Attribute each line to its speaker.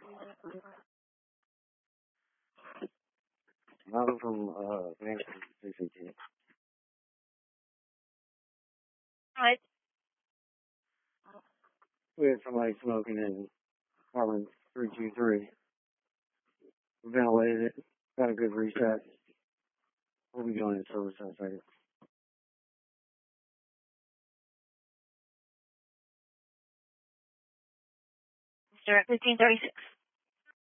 Speaker 1: I'm from Vancouver, 618.
Speaker 2: Right.
Speaker 1: We had somebody smoking in apartment 323. We ventilated it, got a good reset. We'll be joining service in a second.
Speaker 2: Mr. 1536.